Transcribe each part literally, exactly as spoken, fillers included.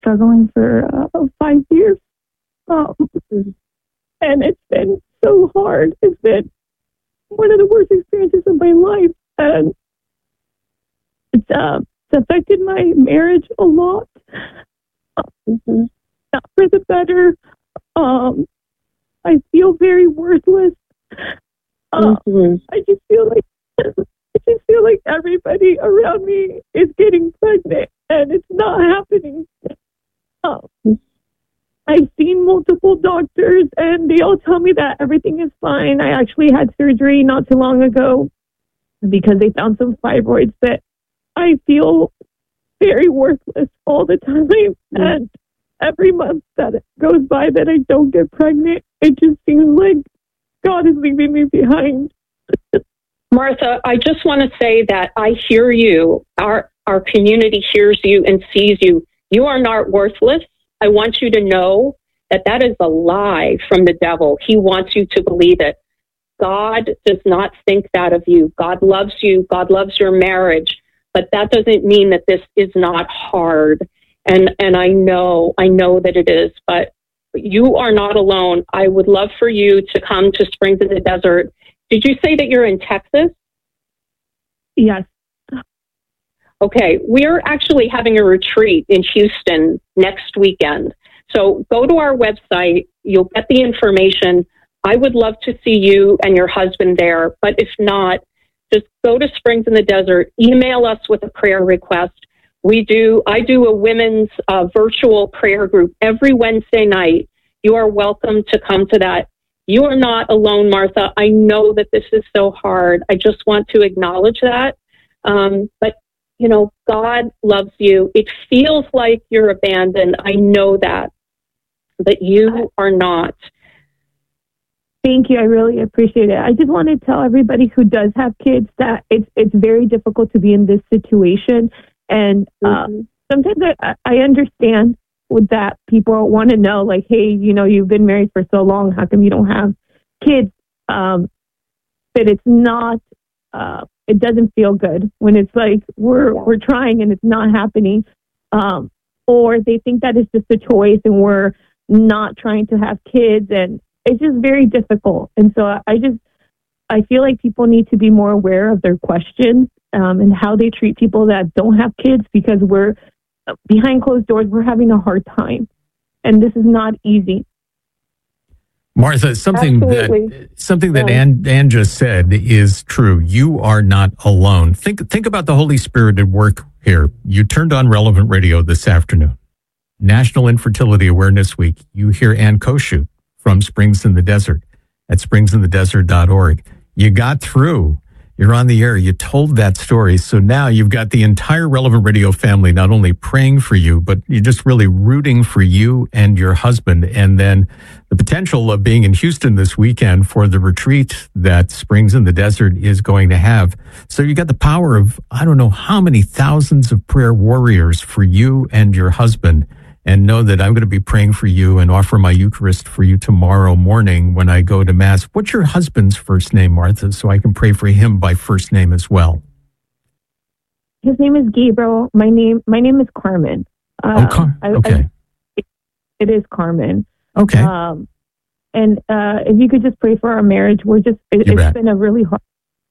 struggling for uh, five years. Um, and it's been so hard. It's been one of the worst experiences of my life. And it's, uh, it's affected my marriage a lot. Mm-hmm. Not for the better. Um, I feel very worthless. Uh, mm-hmm. I just feel like I just feel like everybody around me is getting pregnant, and it's not happening. Um, I've seen multiple doctors, and they all tell me that everything is fine. I actually had surgery not too long ago because they found some fibroids, but I feel very worthless all the time. Mm-hmm. And every month that it goes by that I don't get pregnant, it just seems like God is leaving me behind. Martha, I just want to say that I hear you. Our our community hears you and sees you. You are not worthless. I want you to know that that is a lie from the devil. He wants you to believe it. God does not think that of you. God loves you. God loves your marriage. But that doesn't mean that this is not hard. And and I know, I know that it is. But you are not alone. I would love for you to come to Springs in the Desert. Did you say that you're in Texas? Yes. Okay, we're actually having a retreat in Houston next weekend. So go to our website. You'll get the information. I would love to see you and your husband there. But if not, just go to Springs in the Desert. Email us with a prayer request. We do. I do a women's uh, virtual prayer group every Wednesday night. You are welcome to come to that. You are not alone, Martha. I know that this is so hard. I just want to acknowledge that. Um, but, you know, God loves you. It feels like you're abandoned. I know that, but you are not. Thank you. I really appreciate it. I just want to tell everybody who does have kids that it's it's very difficult to be in this situation. And uh, mm-hmm. sometimes I, I understand with that people want to know, like, hey, you know, you've been married for so long. How come you don't have kids? Um, but it's not, uh, it doesn't feel good when it's like we're we're trying and it's not happening. Um, or they think that it's just a choice and we're not trying to have kids. And it's just very difficult. And so I just, I feel like people need to be more aware of their questions um, and how they treat people that don't have kids, because we're behind closed doors, we're having a hard time. And this is not easy. Martha, something Absolutely. that something that yeah. Ann, Ann just said is true. You are not alone. Think think about the Holy Spirit at work here. You turned on Relevant Radio this afternoon. National Infertility Awareness Week. You hear Ann Koshut from Springs in the Desert at springs in the desert dot org. You got through. You're on the air. You told that story. So now you've got the entire Relevant Radio family not only praying for you, but you're just really rooting for you and your husband. And then the potential of being in Houston this weekend for the retreat that Springs in the Desert is going to have. So you got the power of, I don't know how many thousands of prayer warriors for you and your husband. And know that I'm going to be praying for you and offer my Eucharist for you tomorrow morning when I go to Mass. What's your husband's first name, Martha, so I can pray for him by first name as well? His name is Gabriel. My name my name is Carmen. Uh, oh, Car- okay. I, it is Carmen. Okay. Um, and uh, if you could just pray for our marriage, we're just, it, it's bet. been a really hard.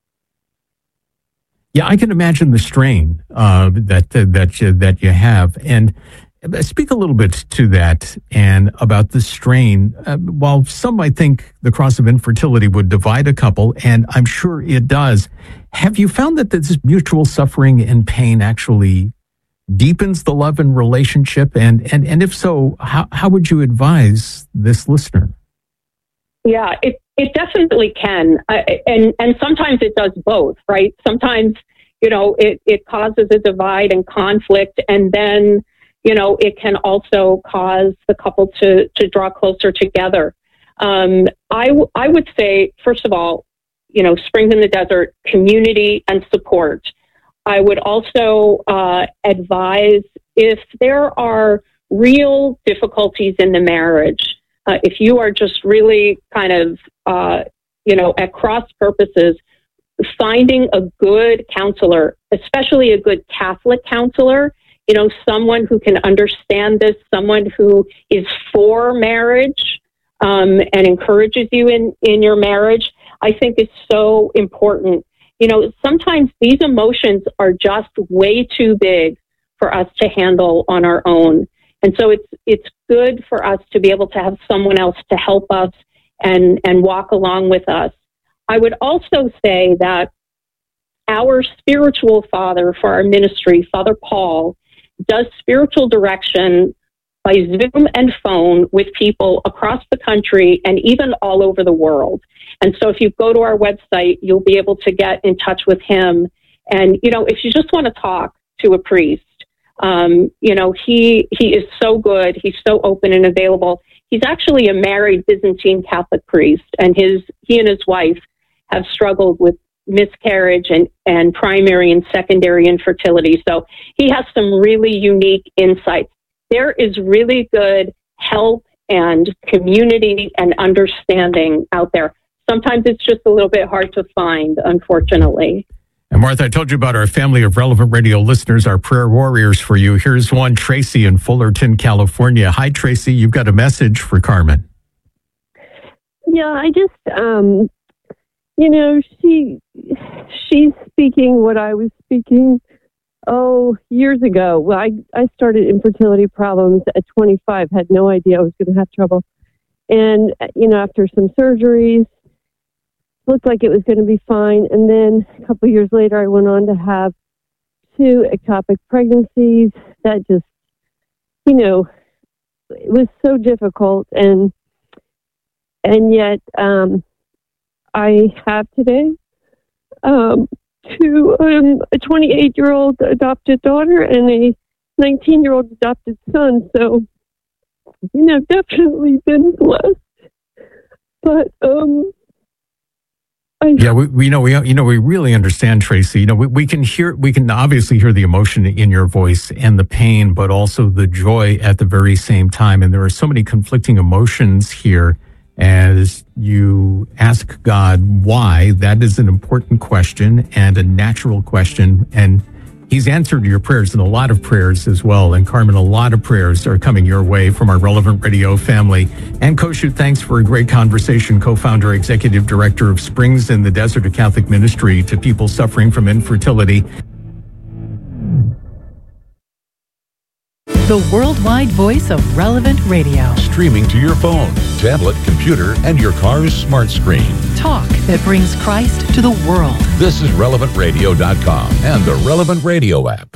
Yeah, I can imagine the strain uh, that, uh, that, you, that you have. And speak a little bit to that and about the strain. Uh, while some might think the cross of infertility would divide a couple, and I'm sure it does, have you found that this mutual suffering and pain actually deepens the love and relationship? And and, and if so, how, how would you advise this listener? Yeah, it, it definitely can. Uh, and, and sometimes it does both, right? Sometimes, you know, it, it causes a divide and conflict, and then you know, it can also cause the couple to, to draw closer together. Um, I, w- I would say, first of all, you know, Springs in the Desert, community and support. I would also uh, advise if there are real difficulties in the marriage, uh, if you are just really kind of, uh, you know, at cross purposes, finding a good counselor, especially a good Catholic counselor, you know, someone who can understand this, someone who is for marriage um, and encourages you in, in your marriage, I think is so important. You know, sometimes these emotions are just way too big for us to handle on our own. And so it's it's good for us to be able to have someone else to help us and, and walk along with us. I would also say that our spiritual father for our ministry, Father Paul, does spiritual direction by Zoom and phone with people across the country and even all over the world. And so if you go to our website, you'll be able to get in touch with him. And, you know, if you just want to talk to a priest, um, you know, he he is so good. He's so open and available. He's actually a married Byzantine Catholic priest, and his he and his wife have struggled with miscarriage and, and primary and secondary infertility. So he has some really unique insights. There is really good help and community and understanding out there. Sometimes it's just a little bit hard to find, unfortunately. And Martha, I told you about our family of Relevant Radio listeners, our prayer warriors for you. Here's one, Tracy in Fullerton, California. Hi, Tracy. You've got a message for Carmen. Yeah, I just, um, you know, she she's speaking what I was speaking, oh, years ago. Well, I, I started infertility problems at twenty-five, had no idea I was going to have trouble. And, you know, after some surgeries, looked like it was going to be fine. And then a couple of years later, I went on to have two ectopic pregnancies. That just, you know, it was so difficult. And, and yet, um, I have today um, two, um, a twenty-eight-year-old adopted daughter and a nineteen-year-old adopted son. So, you know, definitely been blessed. But, um, I, yeah, we, we know we you know we really understand, Tracy. You know, we, we can hear we can obviously hear the emotion in your voice and the pain, but also the joy at the very same time. And there are so many conflicting emotions here. As you ask God why, that is an important question and a natural question. And he's answered your prayers and a lot of prayers as well. And Carmen, a lot of prayers are coming your way from our Relevant Radio family. And Koshu, thanks for a great conversation. Co-founder, executive director of Springs in the Desert, a Catholic ministry to people suffering from infertility. The worldwide voice of Relevant Radio. Streaming to your phone, tablet, computer, and your car's smart screen. Talk that brings Christ to the world. This is relevant radio dot com and the Relevant Radio app.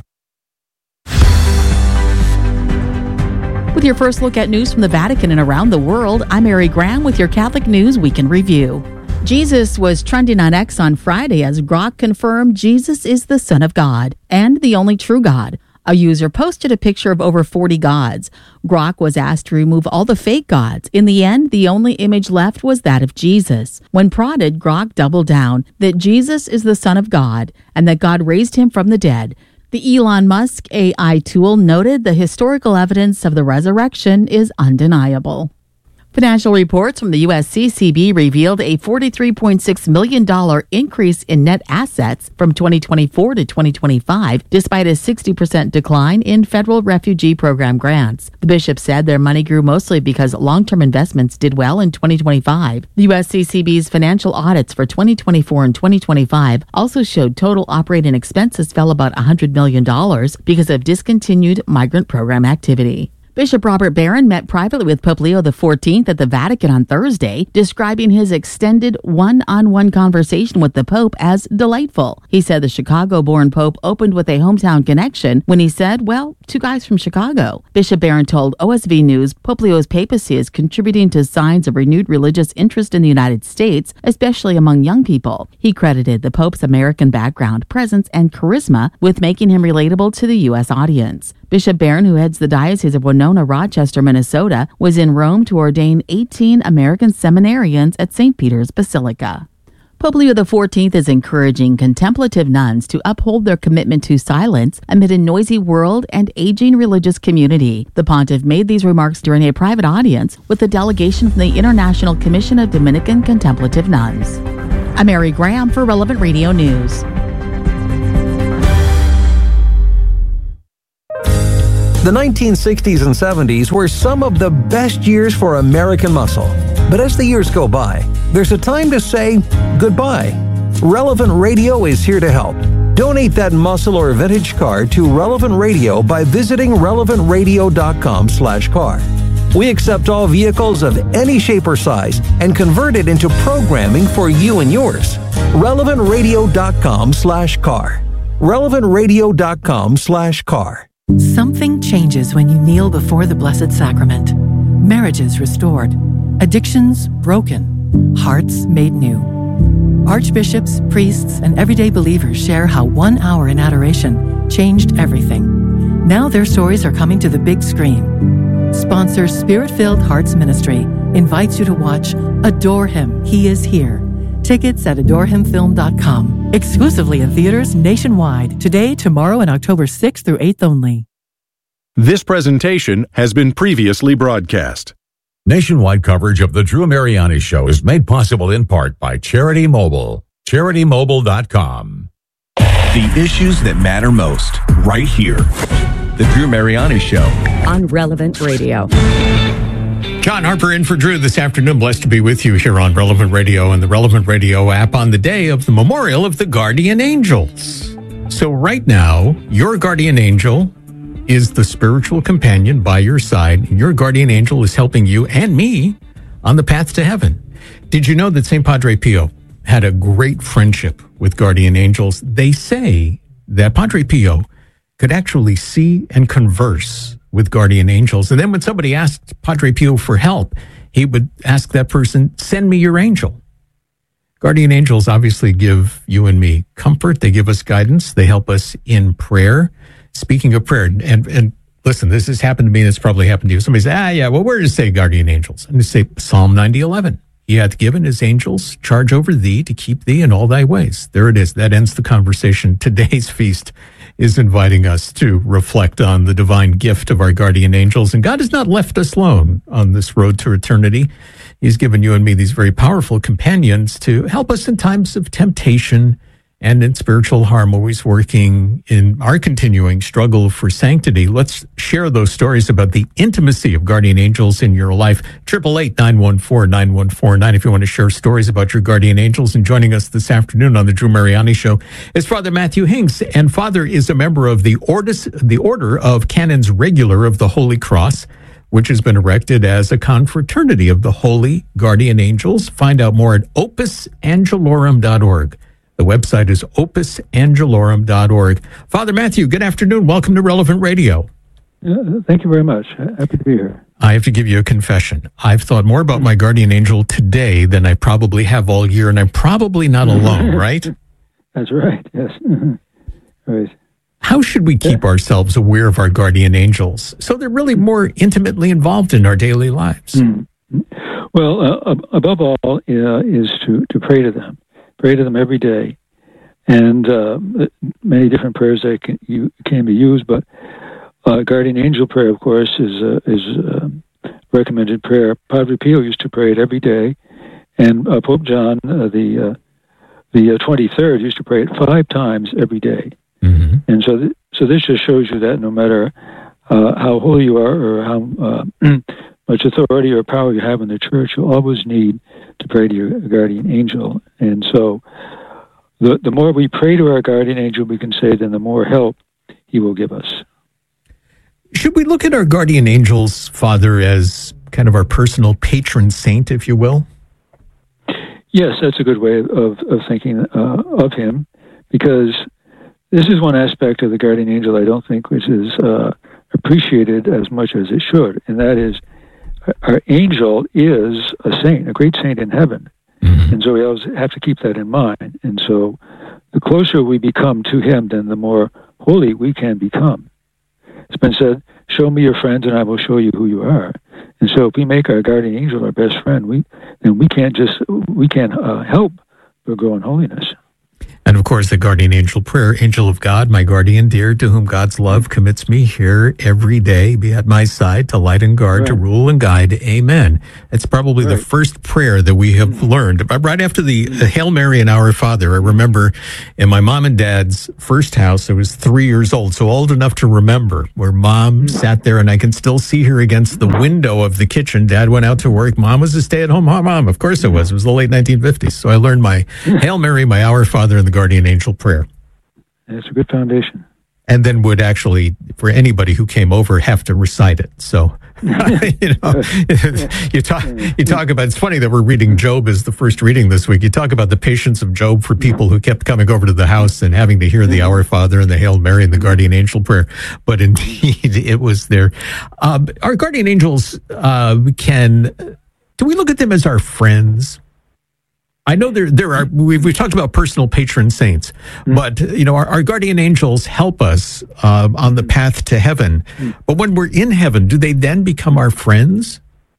With your first look at news from the Vatican and around the world, I'm Mary Graham with your Catholic News Week in Review. Jesus was trending on X on Friday as Grok confirmed Jesus is the Son of God and the only true God. A user posted a picture of over forty gods. Grok was asked to remove all the fake gods. In the end, the only image left was that of Jesus. When prodded, Grok doubled down that Jesus is the Son of God and that God raised him from the dead. The Elon Musk A I tool noted the historical evidence of the resurrection is undeniable. Financial reports from the U S C C B revealed a forty-three point six million dollars increase in net assets from twenty twenty-four to twenty twenty-five, despite a sixty percent decline in federal refugee program grants. The bishop said their money grew mostly because long-term investments did well in twenty twenty-five. The U S C C B's financial audits for twenty twenty-four and twenty twenty-five also showed total operating expenses fell about one hundred million dollars because of discontinued migrant program activity. Bishop Robert Barron met privately with Pope Leo the fourteenth at the Vatican on Thursday, describing his extended one-on-one conversation with the Pope as delightful. He said the Chicago-born Pope opened with a hometown connection when he said, well, two guys from Chicago. Bishop Barron told O S V News Pope Leo's papacy is contributing to signs of renewed religious interest in the United States, especially among young people. He credited the Pope's American background, presence, and charisma with making him relatable to the U S audience. Bishop Barron, who heads the Diocese of Winona, Rochester, Minnesota, was in Rome to ordain eighteen American seminarians at Saint Peter's Basilica. Pope Leo the fourteenth is encouraging contemplative nuns to uphold their commitment to silence amid a noisy world and aging religious community. The pontiff made these remarks during a private audience with a delegation from the International Commission of Dominican Contemplative Nuns. I'm Mary Graham for Relevant Radio News. The nineteen sixties and seventies were some of the best years for American muscle. But as the years go by, there's a time to say goodbye. Relevant Radio is here to help. Donate that muscle or vintage car to Relevant Radio by visiting relevant radio dot com slash car. We accept all vehicles of any shape or size and convert it into programming for you and yours. relevant radio dot com slash car. relevant radio dot com slash car. Something changes when you kneel before the Blessed Sacrament. Marriages restored, addictions broken, hearts made new. Archbishops, priests, and everyday believers share how one hour in adoration changed everything. Now their stories are coming to the big screen. Sponsor Spirit-Filled Hearts Ministry invites you to watch Adore Him, He Is Here. Tickets at adore him film dot com. Exclusively in theaters nationwide. Today, tomorrow, and October sixth through eighth only. This presentation has been previously broadcast. Nationwide coverage of the Drew Mariani Show is made possible in part by Charity Mobile. charity mobile dot com. The issues that matter most, right here. The Drew Mariani Show on Relevant Radio. John Harper in for Drew this afternoon. Blessed to be with you here on Relevant Radio and the Relevant Radio app on the day of the memorial of the Guardian Angels. So right now, your guardian angel is the spiritual companion by your side. Your guardian angel is helping you and me on the path to heaven. Did you know that Saint Padre Pio had a great friendship with guardian angels? They say that Padre Pio could actually see and converse with guardian angels. And then when somebody asked Padre Pio for help, he would ask that person, send me your angel. Guardian angels obviously give you and me comfort. They give us guidance. They help us in prayer. Speaking of prayer, and, and listen, this has happened to me. This probably happened to you. Somebody says, ah, yeah, well, where does it say guardian angels? And they say Psalm ninety eleven. He hath given his angels charge over thee to keep thee in all thy ways. There it is. That ends the conversation. Today's feast is inviting us to reflect on the divine gift of our guardian angels. And God has not left us alone on this road to eternity. He's given you and me these very powerful companions to help us in times of temptation and in spiritual harm, always working in our continuing struggle for sanctity. Let's share those stories about the intimacy of guardian angels in your life. Triple eight nine one four nine one four nine. If you want to share stories about your guardian angels. And joining us this afternoon on the Drew Mariani Show is Father Matthew Hinks, and Father is a member of the Ordis, the Order of Canons Regular of the Holy Cross, which has been erected as a confraternity of the Holy Guardian Angels. Find out more at opus angelorum dot org. The website is opus angelorum dot org. Father Matthew, good afternoon. Welcome to Relevant Radio. Uh, thank you very much. Happy to be here. I have to give you a confession. I've thought more about my guardian angel today than I probably have all year, and I'm probably not alone, right? That's right, yes. Right. How should we keep yeah. ourselves aware of our guardian angels so they're really more intimately involved in our daily lives? Mm-hmm. Well, uh, above all uh, is to, to pray to them. Pray to them every day, and uh, many different prayers that can, you, can be used. But uh, guardian angel prayer, of course, is uh, is uh, recommended prayer. Padre Pio used to pray it every day, and uh, Pope John uh, the uh, the twenty-third used to pray it five times every day. Mm-hmm. And so, th- so this just shows you that no matter uh, how holy you are or how uh, much authority or power you have in the church, you always need to pray to your guardian angel. And so the the more we pray to our guardian angel, we can say, then the more help he will give us. Should we look at our guardian angels, Father, as kind of our personal patron saint, if you will? Yes, that's a good way of, of thinking uh, of him, because this is one aspect of the guardian angel I don't think which is uh, appreciated as much as it should, and that is our angel is a saint, a great saint in heaven. Mm-hmm. And so we always have to keep that in mind. And so the closer we become to him, then the more holy we can become. It's been said, show me your friends and I will show you who you are. And so if we make our guardian angel our best friend, we then we can't just, we can't uh, help but grow in holiness. And of course, the guardian angel prayer, angel of God, my guardian dear, to whom God's love commits me here every day, be at my side to light and guard, right. to rule and guide. Amen. It's probably right. the first prayer that we have mm-hmm. learned. Right after the Hail Mary and Our Father, I remember in my mom and dad's first house, I was three years old, so old enough to remember, where mom mm-hmm. sat there, and I can still see her against the window of the kitchen. Dad went out to work. Mom was a stay-at-home mom. Of course it was. It was the late nineteen fifties. So I learned my Hail Mary, my Our Father, and the guardian angel prayer. It's a good foundation. And then would actually, for anybody who came over, have to recite it. So, you know, you talk, you talk about, it's funny that we're reading Job as the first reading this week. You talk about the patience of Job for people who kept coming over to the house and having to hear the Our Father and the Hail Mary and the guardian angel prayer. But indeed, it was there. Uh, our guardian angels uh, can, do we look at them as our friends? I know there there are, we've, we've talked about personal patron saints, mm. but, you know, our, our guardian angels help us uh, on the path to heaven. Mm. But when we're in heaven, do they then become our friends?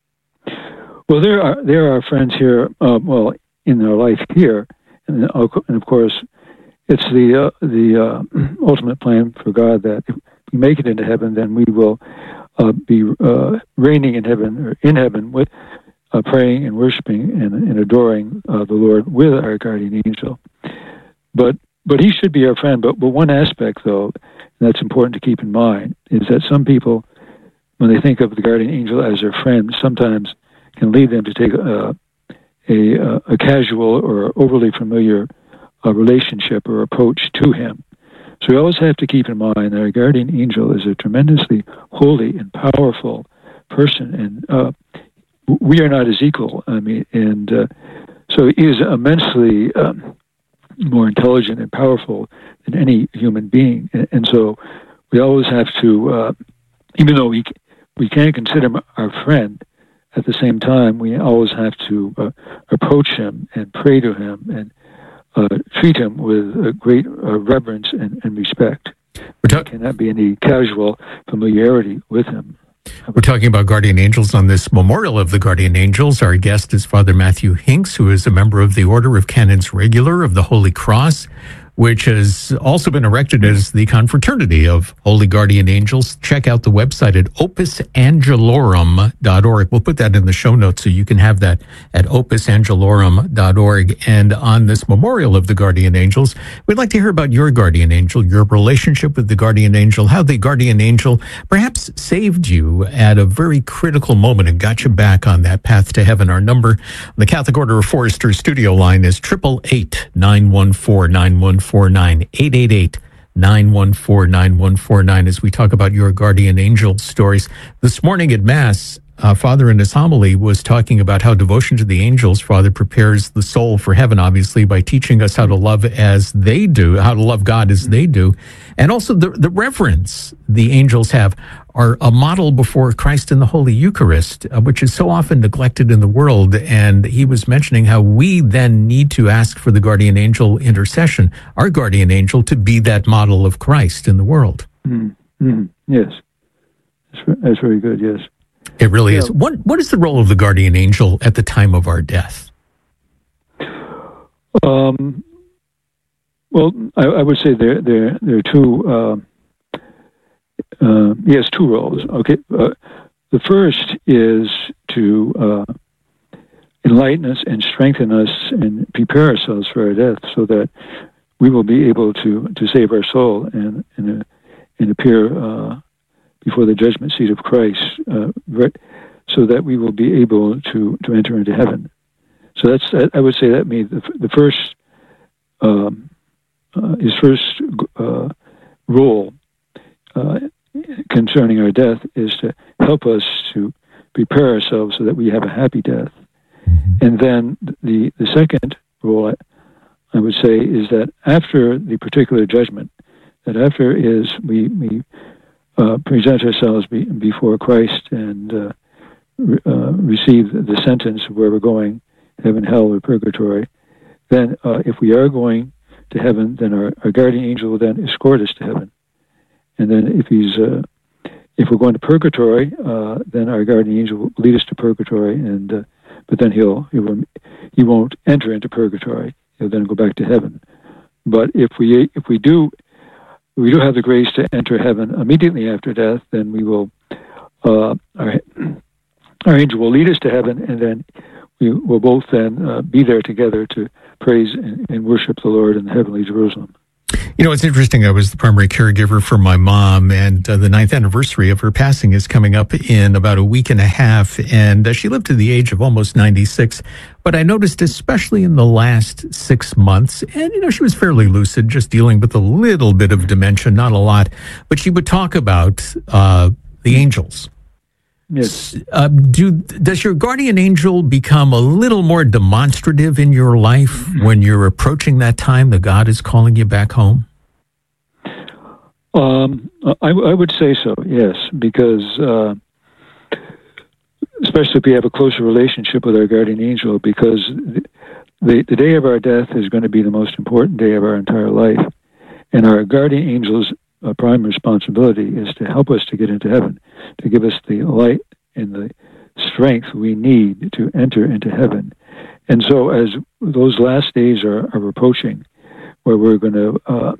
Well, there are there are friends here, uh, well, in their life here. And, and of course, it's the, uh, the uh, ultimate plan for God that if we make it into heaven, then we will uh, be uh, reigning in heaven, or in heaven with Uh, praying and worshiping and, and adoring uh, the Lord with our guardian angel. But but he should be our friend. But, but one aspect, though, and that's important to keep in mind, is that some people, when they think of the guardian angel as their friend, sometimes can lead them to take a, a, a casual or overly familiar uh, relationship or approach to him. So we always have to keep in mind that our guardian angel is a tremendously holy and powerful person, and uh, we are not his equal. I mean, and uh, so he is immensely um, more intelligent and powerful than any human being. And, and so we always have to, uh, even though we we can consider him our friend, at the same time we always have to uh, approach him and pray to him and uh, treat him with a great uh, reverence and, and respect. There cannot be any casual familiarity with him. We're talking about guardian angels on this memorial of the guardian angels. Our guest is Father Matthew Hinks, who is a member of the Order of Canons Regular of the Holy Cross, which has also been erected as the confraternity of Holy Guardian Angels. Check out the website at opus angelorum dot org. We'll put that in the show notes so you can have that at opus angelorum dot org. And on this memorial of the Guardian Angels, we'd like to hear about your guardian angel, your relationship with the guardian angel, how the guardian angel perhaps saved you at a very critical moment and got you back on that path to heaven. Our number on the Catholic Order of Foresters studio line is eight eight eight, nine one four, nine one four nine, eight eight eight, nine one four, nine one four nine, as we talk about your guardian angel stories. This morning at Mass, uh, Father in his homily was talking about how devotion to the angels, Father, prepares the soul for heaven, obviously, by teaching us how to love as they do, how to love God as they do, and also the, the reverence the angels have are a model before Christ in the Holy Eucharist, uh, which is so often neglected in the world. And he was mentioning how we then need to ask for the guardian angel intercession, our guardian angel, to be that model of Christ in the world. Mm-hmm. Yes. That's, that's very good, yes. It really yeah. is. What What is the role of the guardian angel at the time of our death? Um. Well, I, I would say there there there are two. Uh, uh, yes, two roles. Okay. Uh, the first is to uh, enlighten us and strengthen us and prepare ourselves for our death, so that we will be able to, to save our soul and and, uh, and appear uh, before the judgment seat of Christ, uh, right, so that we will be able to, to enter into heaven. So that's I would say that means the, the first um, uh, his first uh, role uh, concerning our death is to help us to prepare ourselves so that we have a happy death. Mm-hmm. And then the the second role, I, I would say, is that after the particular judgment, that after is we we uh, present ourselves be, before Christ and uh, re, uh, receive the sentence of where we're going, heaven, hell, or purgatory. Then, uh, if we are going to heaven, then our, our guardian angel will then escort us to heaven. And then, if he's uh, if we're going to purgatory, uh, then our guardian angel will lead us to purgatory, and uh, but then he'll he won't he won't enter into purgatory. He'll then go back to heaven. But if we if we do we do have the grace to enter heaven immediately after death, then we will uh, our, our angel will lead us to heaven, and then we will both then uh, be there together to praise and, and worship the Lord in the heavenly Jerusalem. You know, it's interesting. I was the primary caregiver for my mom, and uh, the ninth anniversary of her passing is coming up in about a week and a half. And uh, she lived to the age of almost ninety-six. But I noticed, especially in the last six months, and, you know, she was fairly lucid, just dealing with a little bit of dementia, not a lot. But she would talk about uh, the angels. Yes. Uh, do does your guardian angel become a little more demonstrative in your life when you're approaching that time that God is calling you back home? Um, I, I would say so, yes, because uh, especially if we have a closer relationship with our guardian angel, because the, the day of our death is going to be the most important day of our entire life, and our guardian angel's uh, prime responsibility is to help us to get into heaven, to give us the light and the strength we need to enter into heaven. And so as those last days are, are approaching, where we're going to uh,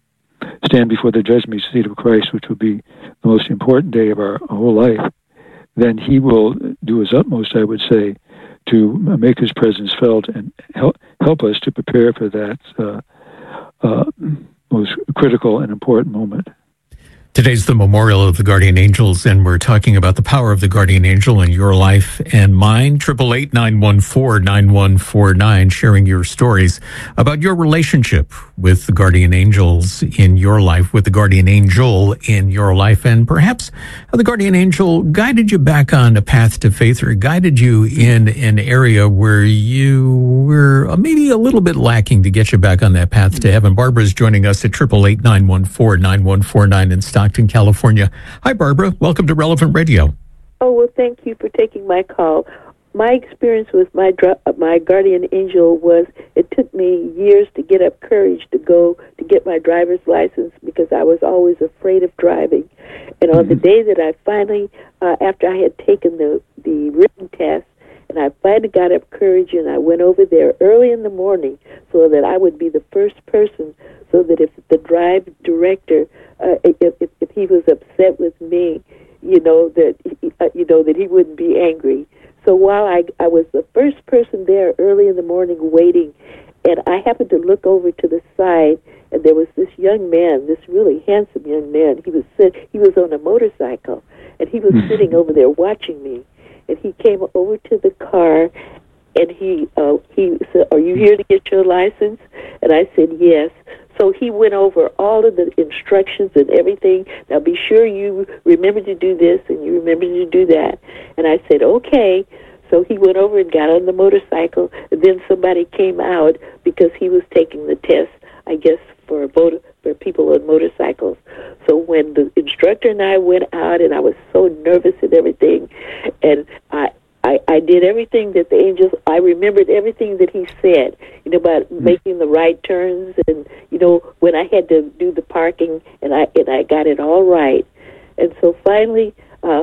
stand before the judgment seat of Christ, which will be the most important day of our whole life, then he will do his utmost, I would say, to make his presence felt and help, help us to prepare for that uh, uh, most critical and important moment. Today's the memorial of the guardian angels, and we're talking about the power of the guardian angel in your life and mine. Triple eight nine one four nine one four nine, sharing your stories about your relationship with the guardian angels in your life, with the guardian angel in your life, and perhaps how the guardian angel guided you back on a path to faith, or guided you in an area where you were maybe a little bit lacking to get you back on that path to heaven. Barbara's joining us at triple eight nine one four nine one four nine in Stockton, California. Hi, Barbara. Welcome to Relevant Radio. Oh, well, thank you for taking my call. My experience with my my guardian angel was it took me years to get up courage to go to get my driver's license because I was always afraid of driving. And on mm-hmm. the day that I finally, uh, after I had taken the, the written test, and I finally got up courage and I went over there early in the morning so that I would be the first person, so that if the drive director, uh, if, if, if he was upset with me, you know, that, uh, you know, that he wouldn't be angry. So while I, I was the first person there early in the morning waiting, and I happened to look over to the side, and there was this young man, this really handsome young man. He was sit, he was on a motorcycle, and he was sitting over there watching me. And he came over to the car, and he uh, he said, "Are you here to get your license?" And I said, "Yes." So he went over all of the instructions and everything. Now, be sure you remember to do this and you remember to do that. And I said, okay. So he went over and got on the motorcycle. And then somebody came out because he was taking the test, I guess, for motor, for people on motorcycles. So when the instructor and I went out, and I was so nervous and everything, and I I, I did everything that the angels, I remembered everything that he said, you know, about mm-hmm. making the right turns, and, you know, when I had to do the parking, and I and I got it all right. And so finally, uh,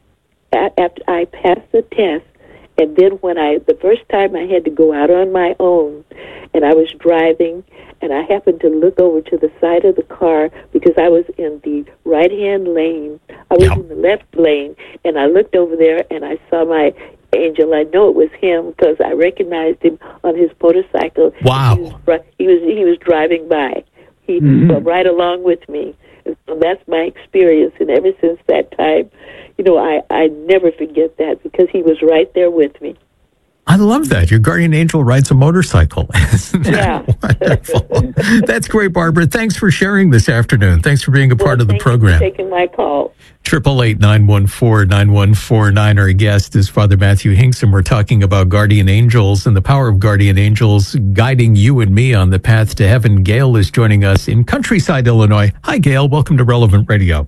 after I passed the test, and then when I, the first time I had to go out on my own, and I was driving, and I happened to look over to the side of the car because I was in the right-hand lane. I was yeah. in the left lane, and I looked over there, and I saw my angel. I know it was him because I recognized him on his motorcycle. Wow. He was, he was, he was driving by. He mm-hmm. was right along with me. And so that's my experience, and ever since that time, you know, I, I never forget that because he was right there with me. I love that. Your guardian angel rides a motorcycle. Isn't that yeah. wonderful? That's great, Barbara. Thanks for sharing this afternoon. Thanks for being a well, part of the thank program. You for taking my call. Triple eight nine one four nine one four nine. Our guest is Father Matthew Hinkson. We're talking about guardian angels and the power of guardian angels guiding you and me on the path to heaven. Gail is joining us in Countryside, Illinois. Hi, Gail. Welcome to Relevant Radio.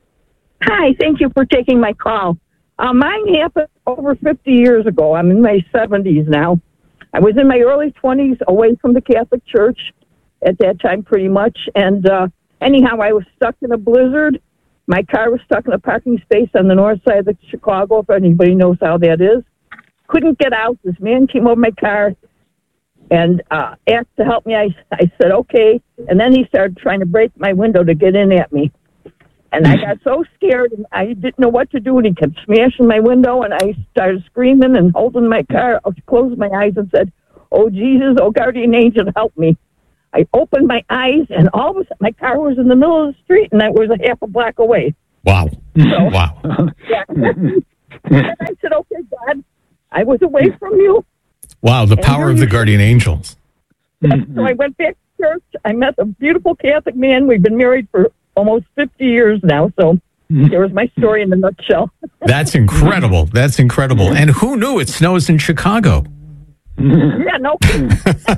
Hi. Thank you for taking my call. Uh, mine happened over fifty years ago. I'm in my seventies now. I was in my early twenties, away from the Catholic Church at that time pretty much. And uh, anyhow, I was stuck in a blizzard. My car was stuck in a parking space on the north side of Chicago, if anybody knows how that is. Couldn't get out. This man came over my car, and uh, asked to help me. I, I said, okay. And then he started trying to break my window to get in at me. And I got so scared, and I didn't know what to do, and he kept smashing my window, and I started screaming and holding my car. I closed my eyes and said, oh, Jesus, oh, guardian angel, help me. I opened my eyes, and all of a sudden, my car was in the middle of the street, and I was a half a block away. Wow. So, wow. Yeah. And I said, okay, God, I was away from you. Wow, the power of the guardian angels. So I went back to church. I met a beautiful Catholic man. We've been married for almost fifty years now, so there was my story in a nutshell. That's incredible. That's incredible. And who knew it snows in Chicago? Yeah, no kidding.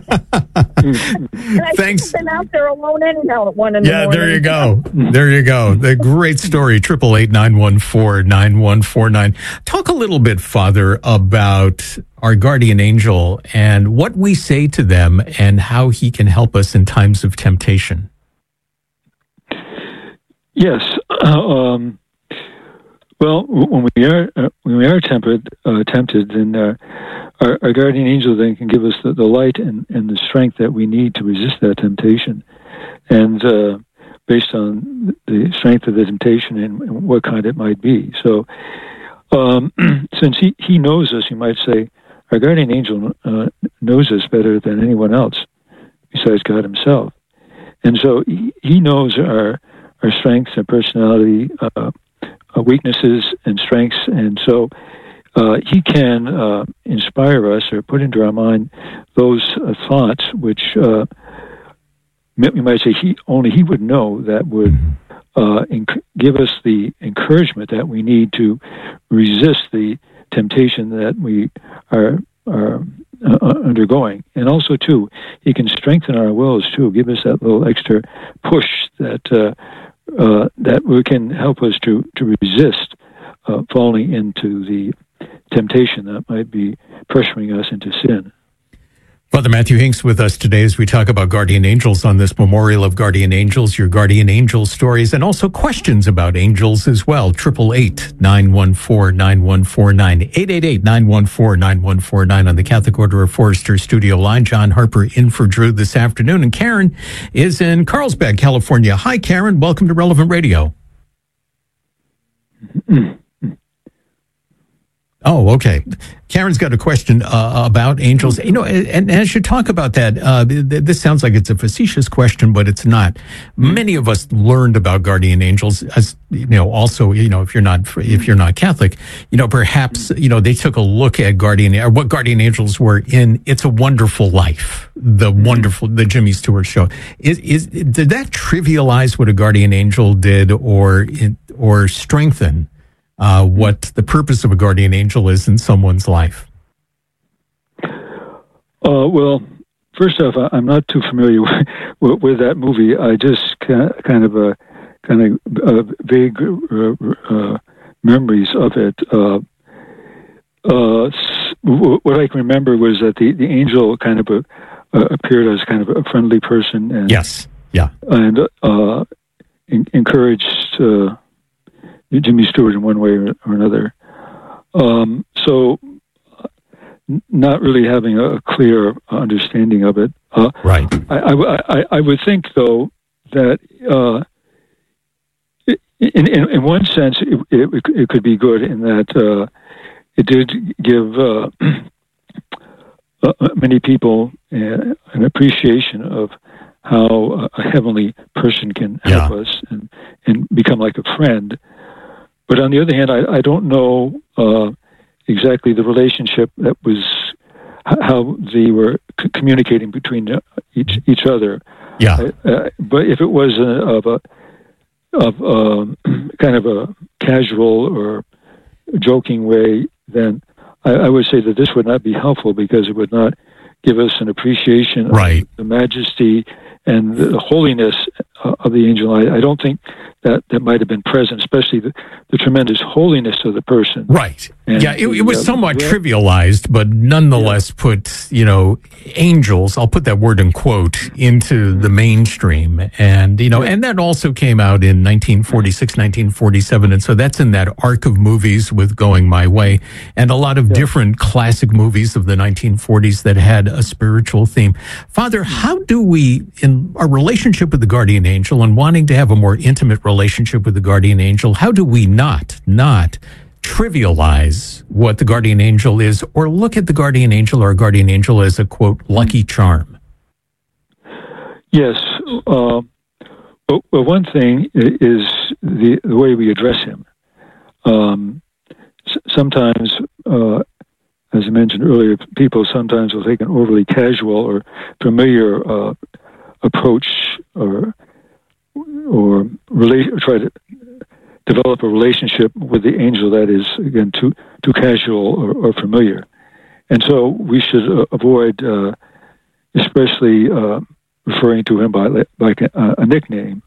Thanks. I've been out there alone anyhow at one in yeah, the morning. Yeah, there you go. There you go. The great story, triple eight nine one four nine one four nine. Talk a little bit, Father, about our guardian angel and what we say to them and how he can help us in times of temptation. Yes. Uh, um, well, when we are uh, when we are tempted, uh, tempted, then uh, our, our guardian angel then can give us the, the light and, and the strength that we need to resist that temptation, and uh, based on the strength of the temptation and, and what kind it might be. So, um, since he, he knows us, you might say, our guardian angel uh, knows us better than anyone else besides God Himself, and so he, he knows our our strengths and personality, uh, uh, weaknesses and strengths, and so uh, he can uh, inspire us or put into our mind those uh, thoughts which uh, we might say he only he would know, that would uh, enc- give us the encouragement that we need to resist the temptation that we are are uh, undergoing. And also, too, he can strengthen our wills, too, give us that little extra push that uh, uh, that we can help us to, to resist uh, falling into the temptation that might be pressuring us into sin. Father Matthew Hinks with us today as we talk about guardian angels on this Memorial of Guardian Angels, your guardian angel stories, and also questions about angels as well. eight eight eight, nine one four, nine one four nine, eight eight eight, nine one four, nine one four nine on the Catholic Order of Forester studio line. John Harper in for Drew this afternoon, and Karen is in Carlsbad, California. Hi, Karen. Welcome to Relevant Radio. Oh, okay. Karen's got a question uh, about angels. You know, and, and as you talk about that, uh, th- this sounds like it's a facetious question, but it's not. Many of us learned about guardian angels, as you know. Also, you know, if you're not if you're not Catholic, you know, perhaps you know they took a look at guardian or what guardian angels were in "It's a Wonderful Life," the wonderful the Jimmy Stewart show. Is is did that trivialize what a guardian angel did, or or strengthen Uh, what the purpose of a guardian angel is in someone's life? Uh, well, first off, I'm not too familiar with, with, with that movie. I just kind of uh, kind of uh, vague uh, uh, memories of it. Uh, uh, what I can remember was that the, the angel kind of uh, uh, appeared as kind of a friendly person, and yes, yeah, and uh, in, encouraged Uh, Jimmy Stewart in one way or, or another. Um, so, n- not really having a clear understanding of it. Uh, right. I, I, I, I would think, though, that uh, in, in, in one sense, it, it, it could be good in that uh, it did give uh, uh, many people uh, an appreciation of how a heavenly person can help yeah. us and, and become like a friend. But on the other hand, I, I don't know uh, exactly the relationship that was, how they were c- communicating between each each other. Yeah. Uh, but if it was a, of a of um, kind of a casual or joking way, then I, I would say that this would not be helpful, because it would not give us an appreciation right. of the majesty and the holiness uh, of the angel. I, I don't think that that might have been present, especially the, the tremendous holiness of the person. Right. And yeah, it, the, it was uh, somewhat yeah. trivialized, but nonetheless yeah. put, you know, angels, I'll put that word in quote, into the mainstream. And, you know, yeah. and that also came out in nineteen forty-six, nineteen forty-seven. And so that's in that arc of movies with Going My Way and a lot of yeah. different classic movies of the nineteen forties that had a spiritual theme. Father, how do we, in our relationship with the guardian angel and wanting to have a more intimate relationship with the guardian angel, how do we not, not trivialize what the guardian angel is or look at the guardian angel or guardian angel as a, quote, lucky charm? Yes. Uh, well, well, one thing is the, the way we address him. Um, s- sometimes, uh, as I mentioned earlier, people sometimes will take an overly casual or familiar uh, approach or or, relate, or try to develop a relationship with the angel that is, again, too too casual or, or familiar. And so we should uh, avoid uh, especially uh, referring to him by like a, a nickname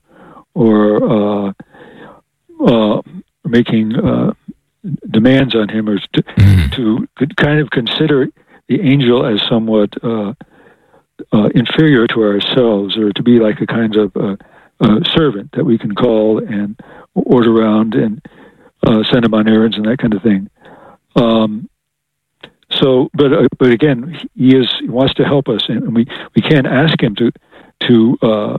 or uh, uh, making uh, demands on him, or to, to kind of consider the angel as somewhat uh, uh, inferior to ourselves, or to be like a kind of uh, uh, servant that we can call and order around and uh, send him on errands and that kind of thing. Um, so, but uh, but again, he is he wants to help us, and we, we can't ask him to to uh,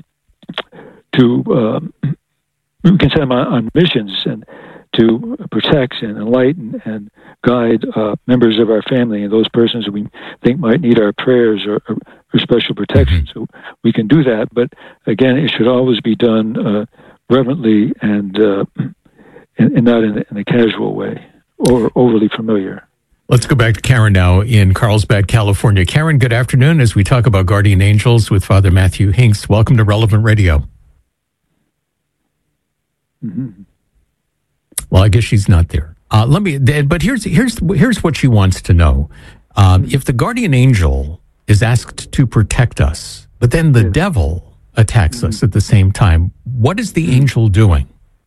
to uh, we can send him on, on missions and to protect and enlighten and guide uh, members of our family and those persons who we think might need our prayers or, or, or special protection. So we can do that, but again, it should always be done uh, reverently and, uh, and, and not in, in a casual way or overly familiar. Let's go back to Karen now in Carlsbad, California. Karen, good afternoon as we talk about guardian angels with Father Matthew Hinks. Welcome to Relevant Radio. Mm-hmm. Well, I guess she's not there. Uh, let me. But here's here's here's what she wants to know: um, if the guardian angel is asked to protect us, but then the yeah. devil attacks mm-hmm. us at the same time, what is the angel doing?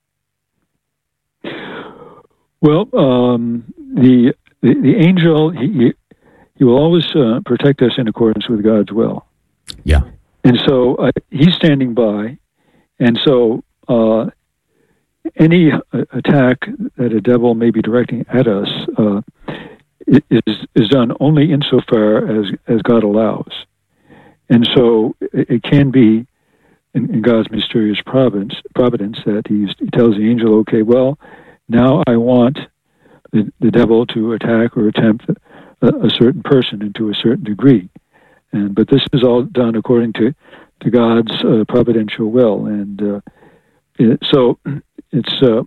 Well, um, the, the the angel he he will always uh, protect us in accordance with God's will. Yeah, and so uh, he's standing by, and so. Uh, Any uh, attack that a devil may be directing at us uh, is is done only insofar as, as God allows, and so it, it can be in, in God's mysterious providence providence that he's, he tells the angel, "Okay, well, now I want the, the devil to attack or attempt a, a certain person, and to a certain degree, and but this is all done according to to God's uh, providential will, and uh, it, so." It's uh,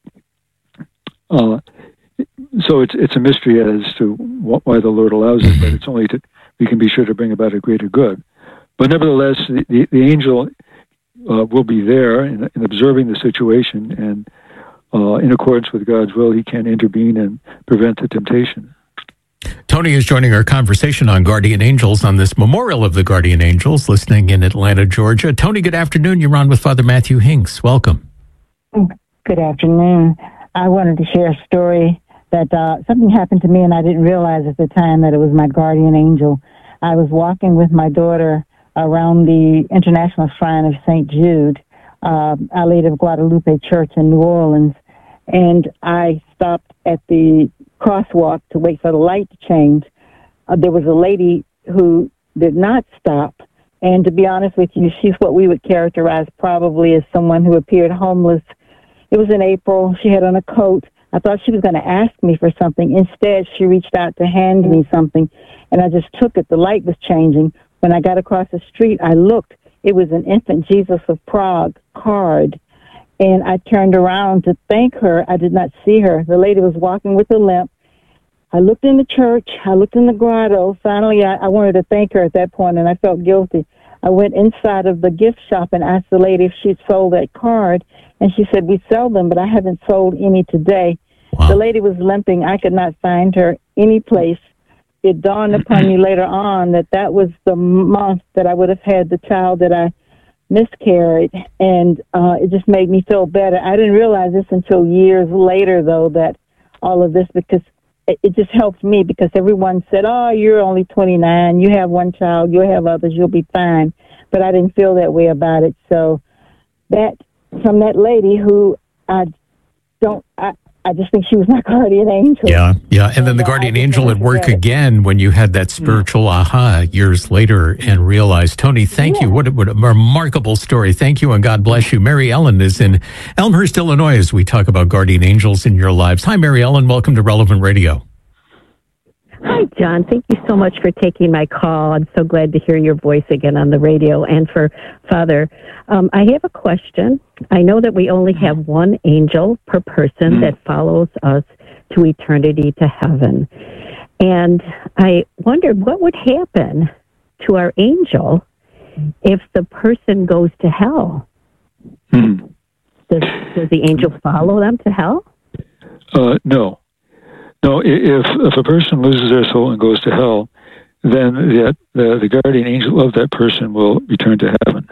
uh, so it's it's a mystery as to what, why the Lord allows it, but it's only to we can be sure to bring about a greater good. But nevertheless, the, the, the angel uh, will be there in, in observing the situation, and uh, in accordance with God's will, he can intervene and prevent the temptation. Tony is joining our conversation on guardian angels on this Memorial of the Guardian Angels, listening in Atlanta, Georgia. Tony, good afternoon. You're on with Father Matthew Hinks. Welcome. Good afternoon. I wanted to share a story that uh, something happened to me, and I didn't realize at the time that it was my guardian angel. I was walking with my daughter around the International Shrine of Saint Jude, uh, Our Lady of Guadalupe Church in New Orleans, and I stopped at the crosswalk to wait for the light to change. Uh, there was a lady who did not stop, and to be honest with you, she's what we would characterize probably as someone who appeared homeless. It was in April. She had on a coat. I thought she was going to ask me for something. Instead, she reached out to hand me something, and I just took it. The light was changing. When I got across the street, I looked. It was an Infant Jesus of Prague card, and I turned around to thank her. I did not see her. The lady was walking with a limp. I looked in the church. I looked in the grotto. Finally, I, I wanted to thank her at that point, and I felt guilty. I went inside of the gift shop and asked the lady if she'd sold that card, and she said, "We sell them, but I haven't sold any today." Wow. The lady was limping. I could not find her any place. it dawned upon me later on that that was the month that I would have had the child that I miscarried, and uh, it just made me feel better. I didn't realize this until years later, though, that all of this, because it, it just helped me, because everyone said, oh, you're only twenty-nine, you have one child, you'll have others, you'll be fine. But I didn't feel that way about it. So that, from that lady who I don't, I, I just think she was my guardian angel. Yeah, yeah. And then the guardian angel at work again when you had that spiritual aha years later and realized, Tony, thank you. What a, what a remarkable story. Thank you and God bless you. Mary Ellen is in Elmhurst, Illinois, as we talk about guardian angels in your lives. Hi, Mary Ellen. Welcome to Relevant Radio. Hi, John. Thank you so much for taking my call. I'm so glad to hear your voice again on the radio. And for Father, um, I have a question. I know that we only have one angel per person that follows us to eternity to heaven. And I wondered what would happen to our angel if the person goes to hell. Does, does the angel follow them to hell? Uh, no. No, if if a person loses their soul and goes to hell, then the, the, the guardian angel of that person will return to heaven.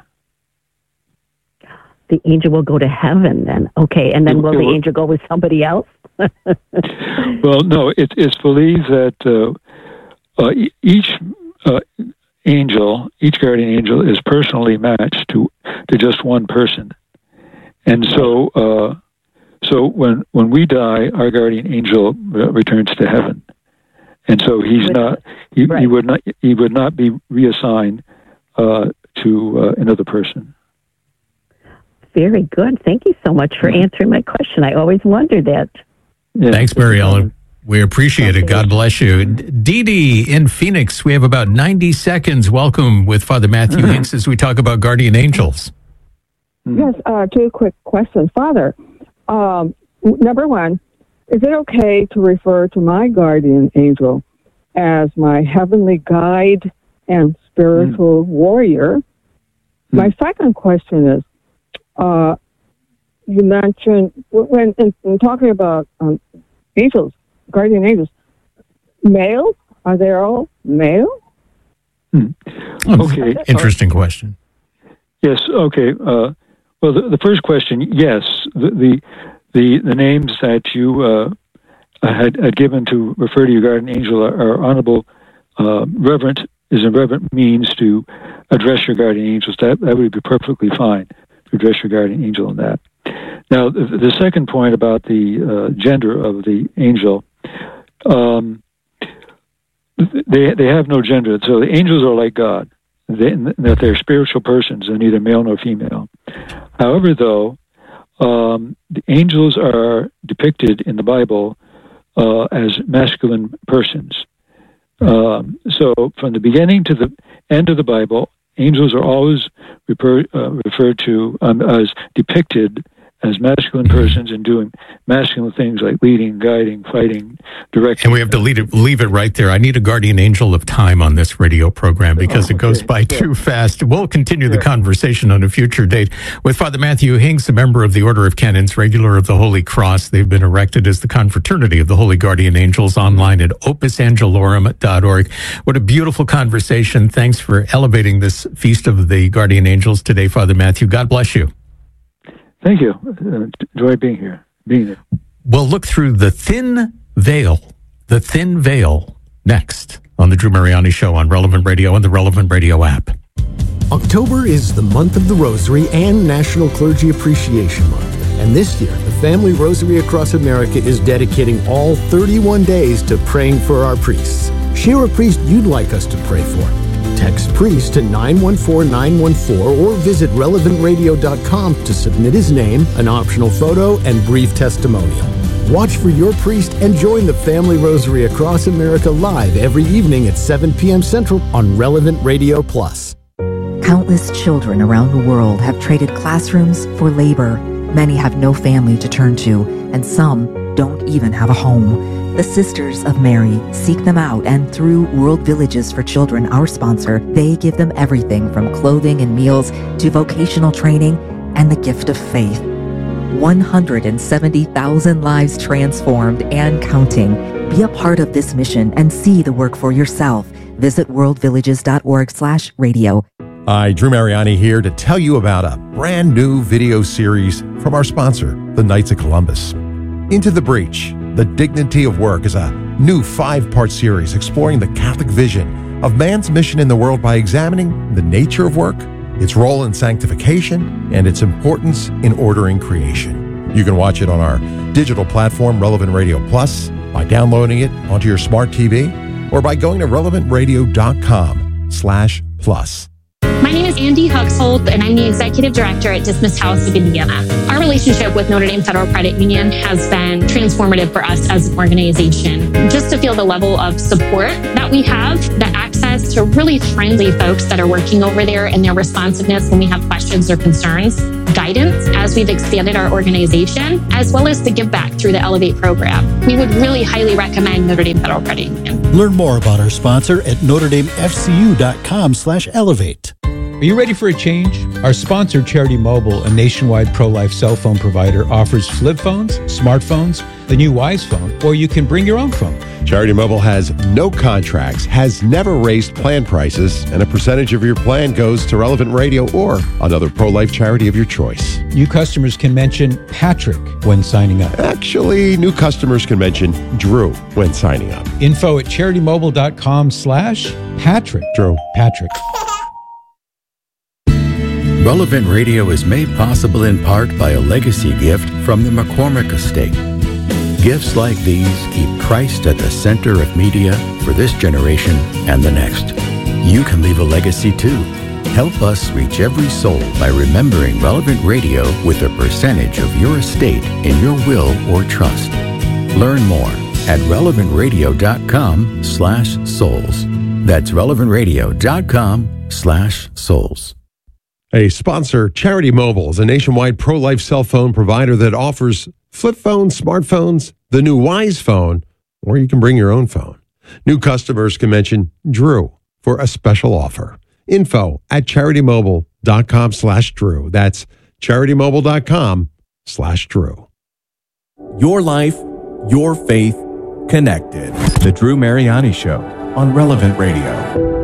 The angel will go to heaven then. Okay, and then will the angel go with somebody else? Well, no, it, it's believed that uh, uh, each uh, angel, each guardian angel is personally matched to, to just one person. And so... Uh, So when, when we die, our guardian angel returns to heaven, and so he's not he, right. he would not he would not be reassigned uh, to uh, another person. Very good. Thank you so much for answering my question. I always wondered that. Yeah. Thanks, Mary Ellen. We appreciate it. God bless you. Dee Dee in Phoenix. We have about ninety seconds. Welcome with Father Matthew mm-hmm. Hinks as we talk about guardian angels. Yes. Uh, two quick questions, Father. Um, number one, is it okay to refer to my guardian angel as my heavenly guide and spiritual mm. warrior? Mm. My second question is, uh, you mentioned, when in, in talking about um, angels, guardian angels, male? Are they all male? Mm. Okay. Interesting question. Yes, okay. Uh, Well, the, the first question, yes, the the the, the names that you uh, had, had given to refer to your guardian angel are, are honorable. Uh, reverent is a reverent means to address your guardian angels. That that would be perfectly fine to address your guardian angel in that. Now, the, the second point about the uh, gender of the angel, um, they they have no gender. So the angels are like God. They, that they're spiritual persons, they're neither male nor female. However, though, um, the angels are depicted in the Bible uh, as masculine persons. Um, so, from the beginning to the end of the Bible, angels are always refer, uh, referred to um, as depicted as masculine persons and doing masculine things like leading, guiding, fighting, directing. And we have to leave it, leave it right there. I need a guardian angel of time on this radio program because oh, it goes okay. by sure. too fast. We'll continue sure. the conversation on a future date with Father Matthew Hinks, a member of the Order of Canons, regular of the Holy Cross. They've been erected as the Confraternity of the Holy Guardian Angels online at opus angelorum dot org. What a beautiful conversation. Thanks for elevating this Feast of the Guardian Angels today, Father Matthew. God bless you. Thank you. Uh, enjoy being here. Being there. We'll look through the thin veil, the thin veil, next on the Drew Mariani Show on Relevant Radio and the Relevant Radio app. October is the month of the Rosary and National Clergy Appreciation Month. And this year, the Family Rosary Across America is dedicating all thirty-one days to praying for our priests. Share a priest you'd like us to pray for. Text priest to nine one four nine one four or visit relevant radio dot com to submit his name, an optional photo, and brief testimonial. Watch for your priest and join the Family Rosary Across America live every evening at seven p.m. Central on Relevant Radio Plus. Countless children around the world have traded classrooms for labor. Many have no family to turn to, and some don't even have a home. The Sisters of Mary seek them out, and through World Villages for Children, our sponsor, they give them everything from clothing and meals to vocational training and the gift of faith. one hundred seventy thousand lives transformed and counting Be a part of this mission and see the work for yourself. Visit worldvillages.org slash radio. Hi, Drew Mariani here to tell you about a brand new video series from our sponsor, the Knights of Columbus. Into the Breach, The Dignity of Work is a new five-part series exploring the Catholic vision of man's mission in the world by examining the nature of work, its role in sanctification, and its importance in ordering creation. You can watch it on our digital platform, Relevant Radio Plus, by downloading it onto your smart T V, or by going to relevantradio.com slash plus. My name is Andy Huxhold, and I'm the Executive Director at Dismissed House of Indiana. Our relationship with Notre Dame Federal Credit Union has been transformative for us as an organization. Just to feel the level of support that we have, the access to really friendly folks that are working over there and their responsiveness when we have questions or concerns, guidance as we've expanded our organization, as well as the give back through the Elevate program. We would really highly recommend Notre Dame Federal Credit Union. Learn more about our sponsor at notredamefcu.com slash elevate. Are you ready for a change? Our sponsor, Charity Mobile, a nationwide pro-life cell phone provider, offers flip phones, smartphones, the new Wise phone, or you can bring your own phone. Charity Mobile has no contracts, has never raised plan prices, and a percentage of your plan goes to Relevant Radio or another pro-life charity of your choice. New customers can mention Patrick when signing up. Actually, new customers can mention Drew when signing up. Info at CharityMobile.com slash Patrick. Drew. Patrick. Relevant Radio is made possible in part by a legacy gift from the McCormick Estate. Gifts like these keep Christ at the center of media for this generation and the next. You can leave a legacy too. Help us reach every soul by remembering Relevant Radio with a percentage of your estate in your will or trust. Learn more at relevantradio.com slash souls. That's relevantradio.com slash souls. A sponsor, Charity Mobile, is a nationwide pro-life cell phone provider that offers flip phones, smartphones, the new Wise phone, or you can bring your own phone. New customers can mention Drew for a special offer. Info at CharityMobile.com slash Drew. That's CharityMobile.com slash Drew. Your life, your faith, connected. The Drew Mariani Show on Relevant Radio.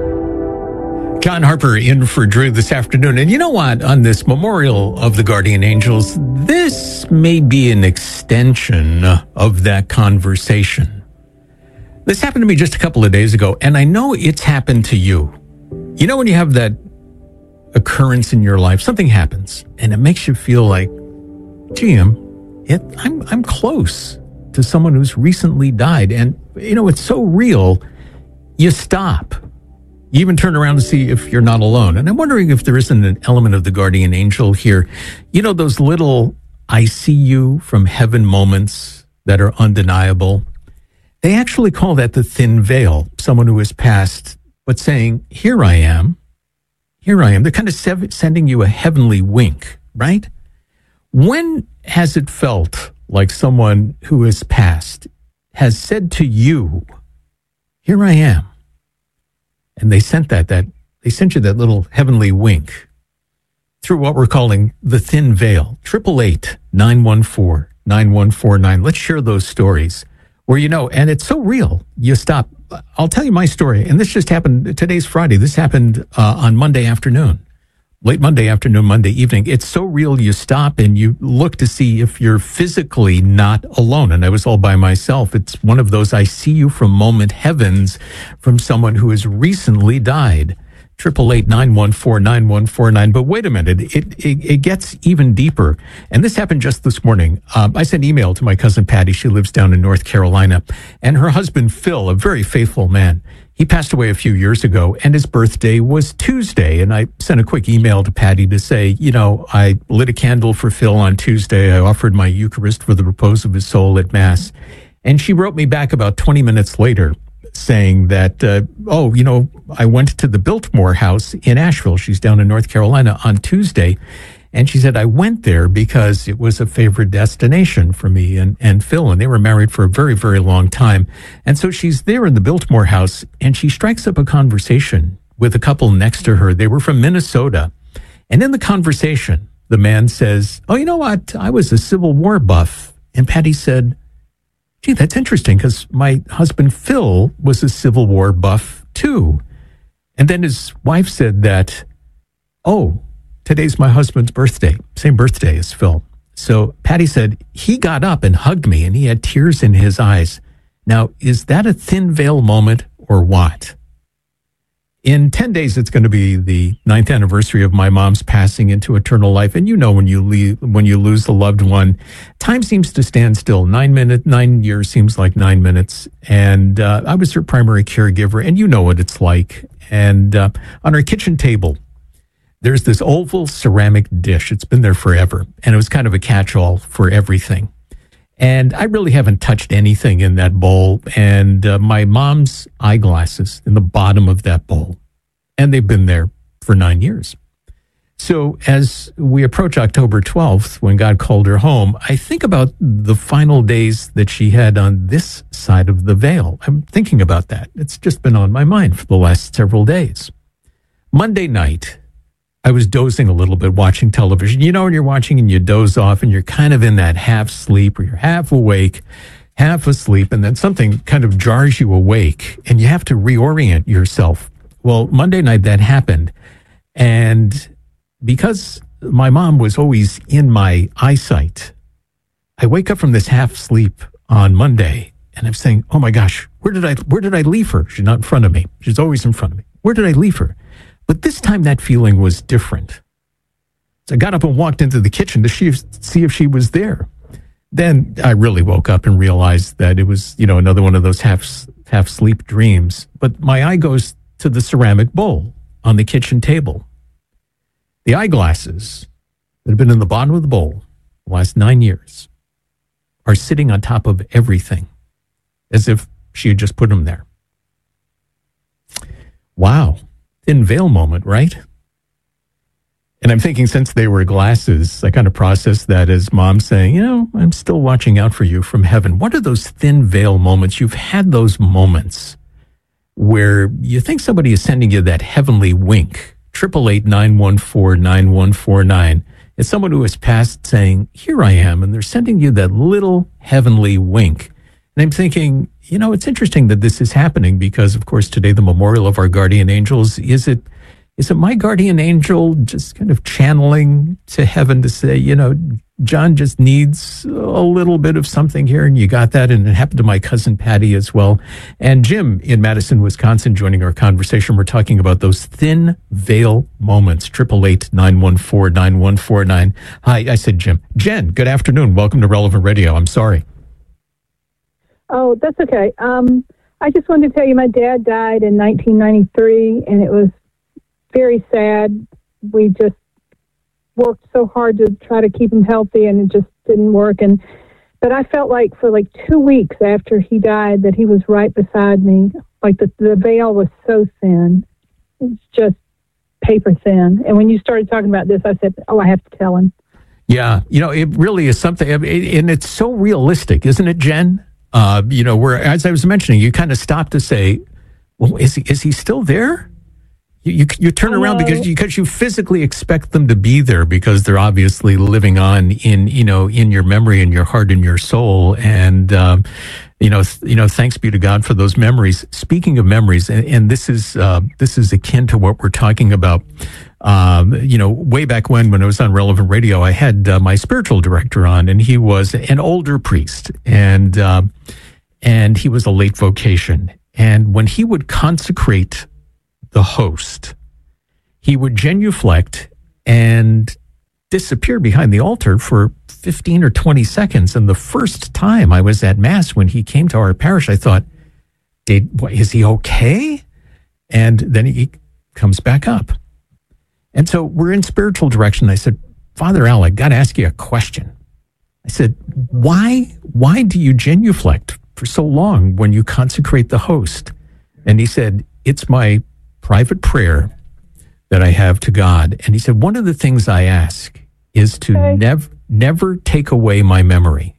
John Harper in for Drew this afternoon. And you know what? On this memorial of the Guardian Angels, this may be an extension of that conversation. This happened to me just a couple of days ago, and I know it's happened to you. You know when you have that occurrence in your life, something happens, and it makes you feel like, gee, I'm, it, I'm, I'm close to someone who's recently died. And, you know, it's so real, you stop. You even turn around to see if you're not alone. And I'm wondering if there isn't an element of the guardian angel here. You know, those little I see you from heaven moments that are undeniable. They actually call that the thin veil, someone who has passed, but saying, here I am, here I am. They're kind of sev- sending you a heavenly wink, right? When has it felt like someone who has passed has said to you, here I am? And they sent that, that they sent you that little heavenly wink through what we're calling the thin veil. Triple eight nine one four nine one four nine. Let's share those stories where you know, and it's so real. You stop. I'll tell you my story, and this just happened. Today's Friday. This happened uh, on Monday afternoon, late Monday afternoon, Monday evening. It's so real. You stop and you look to see if you're physically not alone. And I was all by myself. It's one of those I see you from moment heavens from someone who has recently died. Triple eight nine one four nine one four nine. But wait a minute, it, it it gets even deeper. And this happened just this morning. Um, I sent email to my cousin Patty. She lives down in North Carolina, and her husband Phil, a very faithful man. He passed away a few years ago, and his birthday was Tuesday. And I sent a quick email to Patty to say, you know, I lit a candle for Phil on Tuesday. I offered my Eucharist for the repose of his soul at Mass. And she wrote me back about twenty minutes later saying that, uh, oh, you know, I went to the Biltmore House in Asheville. She's down in North Carolina on Tuesday. And she said, I went there because it was a favorite destination for me and, and Phil, and they were married for a very, very long time. And so she's there in the Biltmore House, and she strikes up a conversation with a couple next to her. They were from Minnesota. And in the conversation, the man says, oh, you know what? I was a Civil War buff. And Patty said, gee, that's interesting because my husband Phil was a Civil War buff too. And then his wife said that, oh, today's my husband's birthday, same birthday as Phil. So Patty said he got up and hugged me and he had tears in his eyes. Now, is that a thin veil moment or what? In ten days, it's going to be the ninth anniversary of my mom's passing into eternal life. And you know, when you leave, when you lose a loved one, time seems to stand still. Nine minutes, nine years seems like nine minutes. And uh, I was her primary caregiver, and you know what it's like. And uh, on our kitchen table, there's this oval ceramic dish. It's been there forever. And it was kind of a catch-all for everything. And I really haven't touched anything in that bowl. And uh, my mom's eyeglasses in the bottom of that bowl. And they've been there for nine years. So as we approach October twelfth, when God called her home, I think about the final days that she had on this side of the veil. I'm thinking about that. It's just been on my mind for the last several days. Monday night, I was dozing a little bit watching television. You know, when you're watching and you doze off and you're kind of in that half sleep or you're half awake, half asleep, and then something kind of jars you awake and you have to reorient yourself. Well, Monday night that happened. And because my mom was always in my eyesight, I wake up from this half sleep on Monday and I'm saying, oh my gosh, where did I, where did I leave her? She's not in front of me. She's always in front of me. Where did I leave her? But this time that feeling was different. So I got up and walked into the kitchen to see if she was there. Then I really woke up and realized that it was, you know, another one of those half half sleep dreams. But my eye goes to the ceramic bowl on the kitchen table. The eyeglasses that have been in the bottom of the bowl the last nine years are sitting on top of everything as if she had just put them there. Wow. Thin veil moment, right? And I'm thinking, since they were glasses, I kind of processed that as mom saying, you know, I'm still watching out for you from heaven. What are those thin veil moments? You've had those moments where you think somebody is sending you that heavenly wink. Triple eight nine one four nine one four nine. It's someone who has passed saying, here I am, and they're sending you that little heavenly wink. And I'm thinking, you know, it's interesting that this is happening because, of course, today the memorial of our guardian angels. Is it is it my guardian angel just kind of channeling to heaven to say, you know, John just needs a little bit of something here, and you got that, and it happened to my cousin Patty as well. And Jim in Madison, Wisconsin, joining our conversation. We're talking about those thin veil moments. Triple eight nine one four nine one four nine. Hi, I said Jim. Jen, good afternoon. Welcome to Relevant Radio. I'm sorry. Oh, that's okay. Um, I just wanted to tell you my dad died in nineteen ninety-three, and it was very sad. We just worked so hard to try to keep him healthy, and it just didn't work. And but I felt like for like two weeks after he died that he was right beside me. Like the, the veil was so thin. It's just paper thin. And when you started talking about this, I said, oh, I have to tell him. Yeah, you know, it really is something, and it's so realistic, isn't it, Jen? Uh, you know, where, as I was mentioning, you kind of stop to say, well, is he, is he still there? You, you, you turn around because you, because you physically expect them to be there because they're obviously living on in, you know, in your memory, in your heart, in your soul. And, um, you know, th- you know, thanks be to God for those memories. Speaking of memories, and, and this is, uh, this is akin to what we're talking about. Um, you know, way back when, when I was on Relevant Radio, I had uh, my spiritual director on, and he was an older priest, and uh, and he was a late vocation. And when he would consecrate the host, he would genuflect and disappear behind the altar for fifteen or twenty seconds. And the first time I was at Mass when he came to our parish, I thought, Did, what, is he okay? And then he comes back up. And so we're in spiritual direction. I said, Father Al, I got to ask you a question. I said, why, why do you genuflect for so long when you consecrate the host? And he said, it's my private prayer that I have to God. And he said, one of the things I ask is to okay. never, never take away my memory.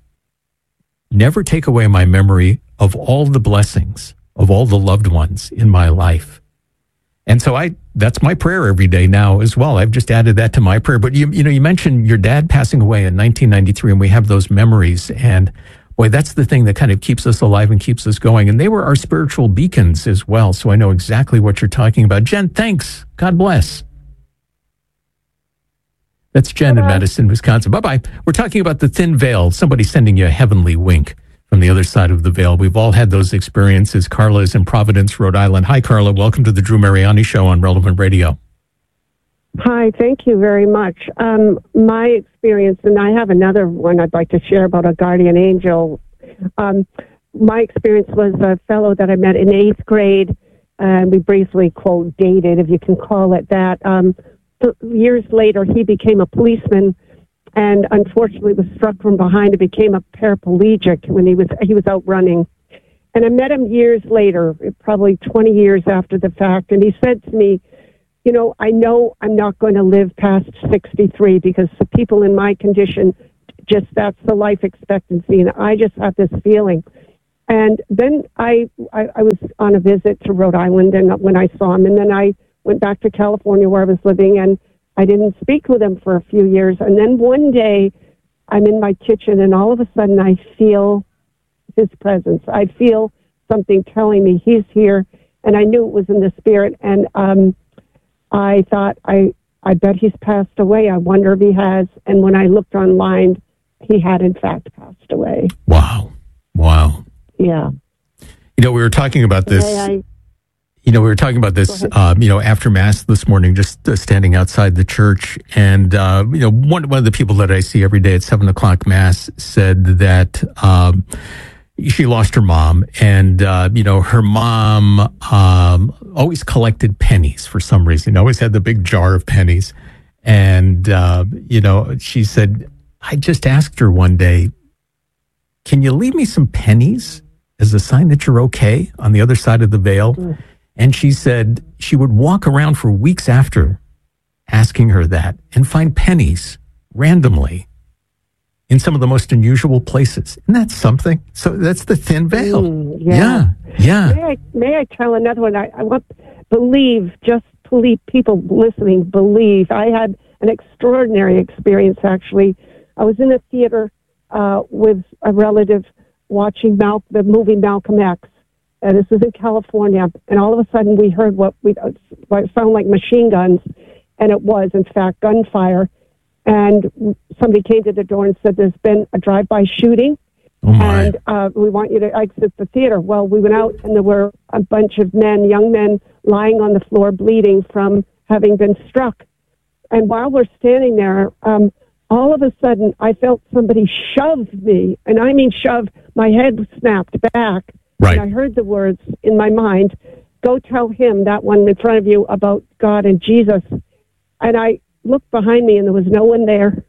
Never take away my memory of all the blessings of all the loved ones in my life. And so I, that's my prayer every day now as well. I've just added that to my prayer. But you, you know, you mentioned your dad passing away in nineteen ninety-three, and we have those memories. And boy, that's the thing that kind of keeps us alive and keeps us going. And they were our spiritual beacons as well. So I know exactly what you're talking about. Jen, thanks. God bless. That's Jen Bye-bye. in Madison, Wisconsin. Bye-bye. We're talking about the thin veil, somebody sending you a heavenly wink from the other side of the veil. We've all had those experiences. Carla is in Providence, Rhode Island. Hi, Carla. Welcome to the Drew Mariani Show on Relevant Radio. Hi, thank you very much. Um, my experience, and I have another one I'd like to share about a guardian angel. Um, my experience was a fellow that I met in eighth grade, and we briefly, quote, dated, if you can call it that. Um, years later, he became a policeman and unfortunately was struck from behind and became a paraplegic when he was he was out running. And I met him years later, probably twenty years after the fact, and he said to me, you know, I know I'm not going to live past sixty-three because the people in my condition, just that's the life expectancy, and I just have this feeling. And then I, I, I was on a visit to Rhode Island, and when I saw him, and then I went back to California where I was living, and I didn't speak with him for a few years. And then one day, I'm in my kitchen, and all of a sudden, I feel his presence. I feel something telling me he's here, and I knew it was in the spirit. And um, I thought, I, I bet he's passed away. I wonder if he has. And when I looked online, he had, in fact, passed away. Wow. Wow. Yeah. You know, we were talking about this. I, I, You know, we were talking about this, um, you know, after Mass this morning, just uh, standing outside the church. And, uh, you know, one, one of the people that I see every day at seven o'clock Mass said that um, she lost her mom. And, uh, you know, her mom um, always collected pennies for some reason, always had the big jar of pennies. And, uh, you know, she said, I just asked her one day, can you leave me some pennies as a sign that you're okay on the other side of the veil? Mm. And she said she would walk around for weeks after asking her that and find pennies randomly in some of the most unusual places. Isn't that something? So that's the thin veil. Mm, yeah. yeah. Yeah. May I, may I tell another one? I, I want believe, just believe, people listening, believe. I had an extraordinary experience, actually. I was in a theater uh, with a relative watching Mal- the movie Malcolm X. Uh, this was in California, and all of a sudden we heard what we uh, what sounded like machine guns, and it was, in fact, gunfire. And somebody came to the door and said, there's been a drive-by shooting, oh my. and uh, we want you to exit the theater. Well, we went out, and there were a bunch of men, young men, lying on the floor bleeding from having been struck. And while we're standing there, um, all of a sudden, I felt somebody shove me, and I mean shove, my head snapped back. Right. And I heard the words in my mind, go tell him, that one in front of you, about God and Jesus. And I looked behind me, and there was no one there.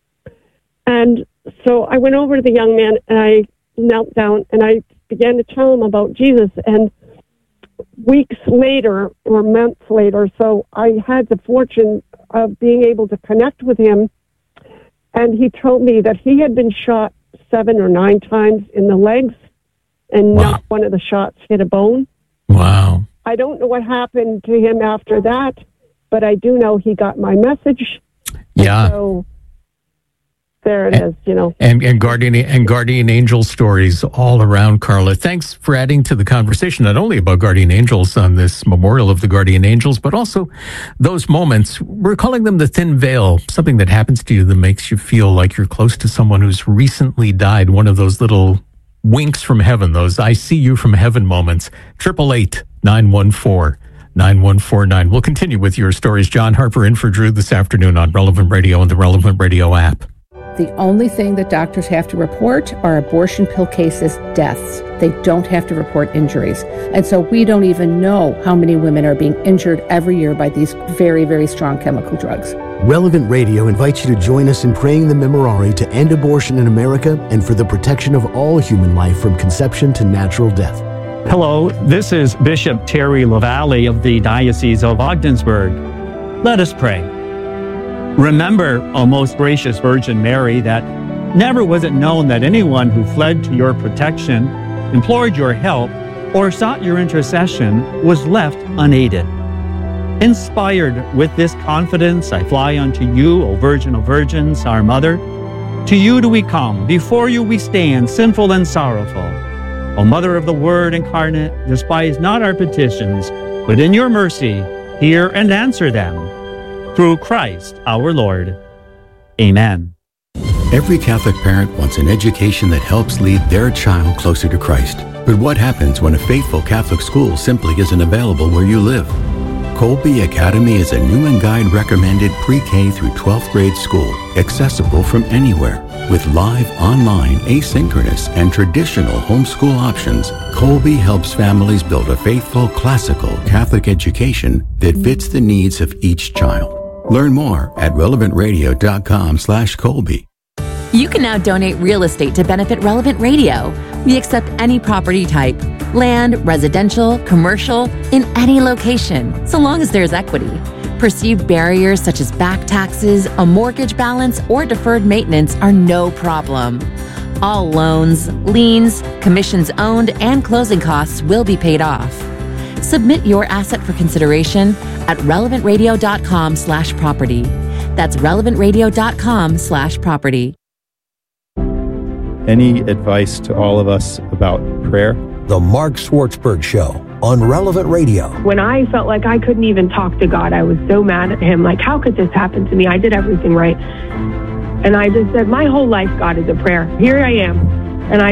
And so I went over to the young man, and I knelt down, and I began to tell him about Jesus. And weeks later, or months later, so I had the fortune of being able to connect with him. And he told me that he had been shot seven or nine times in the legs, and wow. not one of the shots hit a bone. Wow. I don't know what happened to him after that, but I do know he got my message. Yeah. So there it and, is, you know. And and guardian and guardian angel stories all around, Carla. Thanks for adding to the conversation, not only about guardian angels on this memorial of the guardian angels, but also those moments. We're calling them the thin veil, something that happens to you that makes you feel like you're close to someone who's recently died. One of those little winks from heaven, those I see you from heaven moments. Triple eight nine one four nine one four nine. We'll continue with your stories. John Harper in for Drew this afternoon on Relevant Radio and the Relevant Radio app. The only thing that doctors have to report are abortion pill cases, deaths. They don't have to report injuries. And so we don't even know how many women are being injured every year by these very, very strong chemical drugs. Relevant Radio invites you to join us in praying the Memorare to end abortion in America and for the protection of all human life from conception to natural death. Hello, this is Bishop Terry LaValle of the Diocese of Ogdensburg. Let us pray. Remember, O most gracious Virgin Mary, that never was it known that anyone who fled to your protection, implored your help, or sought your intercession was left unaided. Inspired with this confidence, I fly unto you, O Virgin of Virgins, our Mother, To you do we come, before you we stand, sinful and sorrowful. O Mother of the Word incarnate, despise not our petitions, but in your mercy hear and answer them. Through Christ our Lord. Amen. Every Catholic parent wants an education that helps lead their child closer to Christ. But what happens when a faithful Catholic school simply isn't available where you live? Colby Academy is a Newman Guide recommended pre-K through twelfth grade school, accessible from anywhere. With live, online, asynchronous, and traditional homeschool options, Colby helps families build a faithful, classical Catholic education that fits the needs of each child. Learn more at relevant radio dot com slash Colby. You can now donate real estate to benefit Relevant Radio. We accept any property type, land, residential, commercial, in any location, so long as there's equity. Perceived barriers such as back taxes, a mortgage balance, or deferred maintenance are no problem. All loans, liens, commissions owned, and closing costs will be paid off. Submit your asset for consideration at relevant radio dot com slash property. That's relevant radio dot com slash property. Any advice to all of us about prayer? The Mark Schwartzberg Show on Relevant Radio. When I felt like I couldn't even talk to God, I was so mad at him. Like, how could this happen to me? I did everything right. And I just said, my whole life, God, is a prayer. Here I am. And I